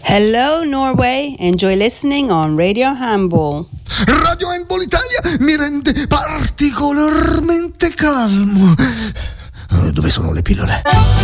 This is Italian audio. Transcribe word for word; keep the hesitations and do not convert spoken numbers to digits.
Hello Norway, enjoy listening on Radio Handball. Radio Handball Italia mi rende particolarmente calmo. Dove sono le pillole?